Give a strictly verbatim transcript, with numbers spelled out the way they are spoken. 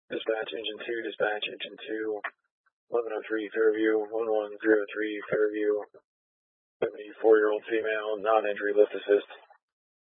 Dispatch engine two, dispatch engine two, eleven oh three Fairview, one one zero three Fairview, seventy-four-year-old female, non-injury lift assist.